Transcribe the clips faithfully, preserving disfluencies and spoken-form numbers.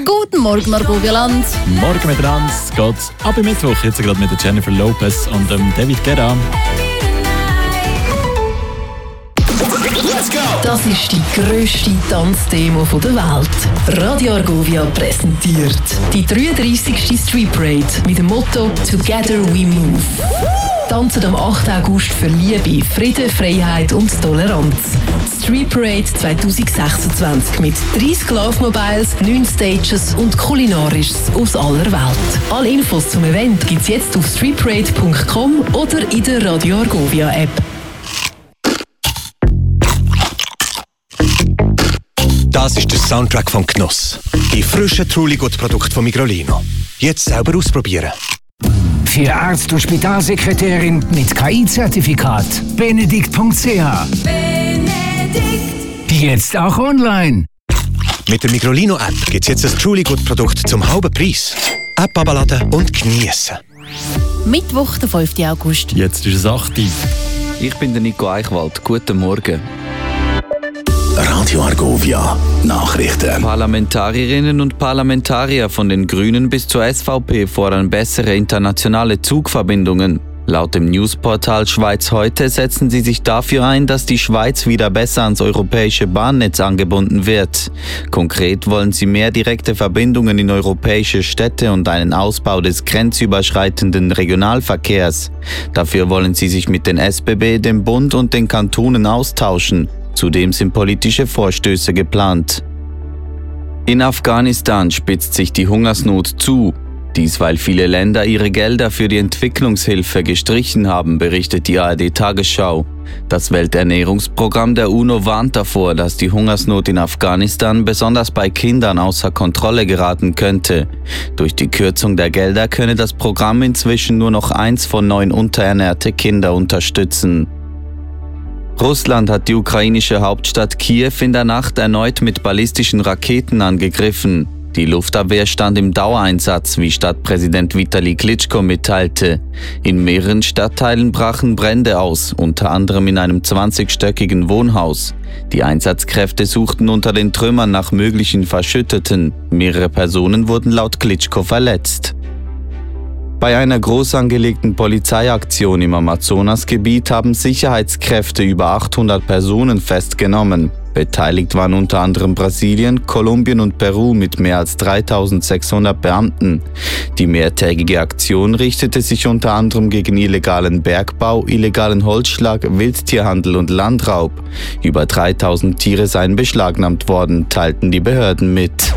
Guten Morgen, Margot-Land. Morgen miteinander. Es geht ab Mittwoch, jetzt gerade mit Jennifer Lopez und dem David Guetta. Das ist die grösste Tanzdemo der Welt. Radio Argovia präsentiert die dreiunddreissigste Street Parade mit dem Motto «Together we move». Tanzen am achten August für Liebe, Frieden, Freiheit und Toleranz. Street Parade zwanzig sechsundzwanzig mit dreissig Laufmobiles, neun Stages und Kulinarisches aus aller Welt. Alle Infos zum Event gibt es jetzt auf streetparade punkt com oder in der Radio Argovia App. Das ist der Soundtrack vom Genuss. Die frischen Truligut-Produkte von Migrolino. Jetzt selber ausprobieren. Für Arzt- und Spitalsekretärin mit K I-Zertifikat. Benedikt punkt c h. Benedikt. Jetzt auch online. Mit der Migrolino-App gibt es jetzt ein Truligut-Produkt zum halben Preis. App abladen und geniessen. Mittwoch, der fünften August. Jetzt ist es acht Uhr. Ich bin der Nico Eichwald. Guten Morgen. Radio Argovia Nachrichten. Parlamentarierinnen und Parlamentarier von den Grünen bis zur S V P fordern bessere internationale Zugverbindungen. Laut dem Newsportal Schweiz heute setzen sie sich dafür ein, dass die Schweiz wieder besser ans europäische Bahnnetz angebunden wird. Konkret wollen sie mehr direkte Verbindungen in europäische Städte und einen Ausbau des grenzüberschreitenden Regionalverkehrs. Dafür wollen sie sich mit den S B B, dem Bund und den Kantonen austauschen. Zudem sind politische Vorstöße geplant. In Afghanistan spitzt sich die Hungersnot zu. Dies, weil viele Länder ihre Gelder für die Entwicklungshilfe gestrichen haben, berichtet die A R D-Tagesschau. Das Welternährungsprogramm der UNO warnt davor, dass die Hungersnot in Afghanistan besonders bei Kindern außer Kontrolle geraten könnte. Durch die Kürzung der Gelder könne das Programm inzwischen nur noch eins von neun unterernährte Kinder unterstützen. Russland hat die ukrainische Hauptstadt Kiew in der Nacht erneut mit ballistischen Raketen angegriffen. Die Luftabwehr stand im Dauereinsatz, wie Stadtpräsident Vitali Klitschko mitteilte. In mehreren Stadtteilen brachen Brände aus, unter anderem in einem zwanzigstöckigen Wohnhaus. Die Einsatzkräfte suchten unter den Trümmern nach möglichen Verschütteten. Mehrere Personen wurden laut Klitschko verletzt. Bei einer groß angelegten Polizeiaktion im Amazonasgebiet haben Sicherheitskräfte über achthundert Personen festgenommen. Beteiligt waren unter anderem Brasilien, Kolumbien und Peru mit mehr als dreitausendsechshundert Beamten. Die mehrtägige Aktion richtete sich unter anderem gegen illegalen Bergbau, illegalen Holzschlag, Wildtierhandel und Landraub. Über dreitausend Tiere seien beschlagnahmt worden, teilten die Behörden mit.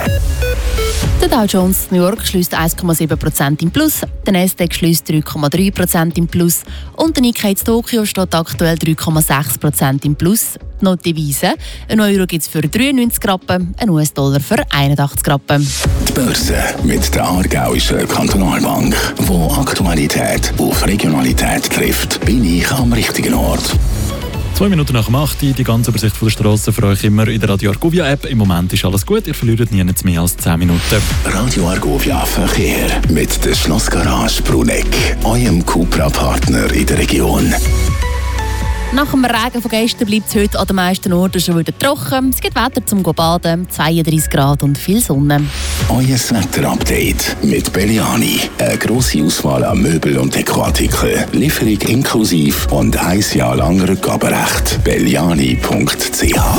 Der Dow Jones New York schließt eins Komma sieben Prozent im Plus, der Nasdaq schließt drei Komma drei Prozent im Plus und der Nikkei in Tokio steht aktuell drei Komma sechs Prozent im Plus. Die Devise: ein Euro gibt es für dreiundneunzig Rappen, ein U S-Dollar für einundachtzig Rappen. Die Börse mit der Aargauischen Kantonalbank, wo Aktualität auf Regionalität trifft, bin ich am richtigen Ort. Zwei Minuten nach dem acht Uhr, die ganze Übersicht von der Straße für euch immer in der Radio Argovia App. Im Moment ist alles gut, ihr verliert nie mehr als zehn Minuten. Radio Argovia Verkehr mit der Schlossgarage Bruneck, eurem Cupra-Partner in der Region. Nach dem Regen von gestern bleibt es heute an den meisten Orten schon wieder trocken. Es gibt Wetter zum Baden, zweiunddreissig Grad und viel Sonne. Euer Wetter-Update mit Belliani. Eine grosse Auswahl an Möbel- und Dekoartikeln. Lieferung inklusiv und ein Jahr lang Rückgaberecht. belliani punkt c h.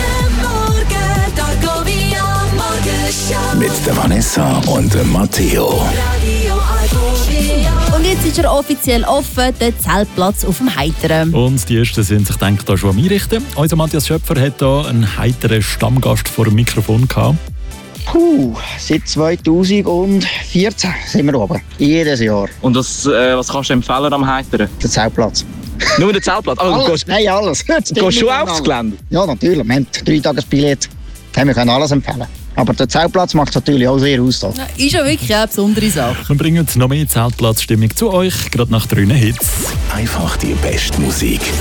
Mit der Vanessa und dem Matteo. Und jetzt ist er offiziell offen, der Zeltplatz auf dem Heiteren. Und die Ersten sind sich, denke ich, da schon am Einrichten. Unser Matthias Schöpfer hat hier einen heiteren Stammgast vor dem Mikrofon gehabt. Puh, seit zweitausendvierzehn sind wir oben. Jedes Jahr. Und das, äh, was kannst du empfehlen am Heiteren? Der Zeltplatz. Nur der Zeltplatz? Also, alles, du gehst, nein, alles. Du gehst schon aufs Gelände? Ja, natürlich. Wir haben drei Tagesbillett. Wir können alles empfehlen. Aber der Zeltplatz macht es natürlich auch sehr aus. Ja, ist ja wirklich eine besondere Sache. Wir bringen noch mehr Zeltplatzstimmung zu euch, gerade nach drei Hits. Einfach die beste Musik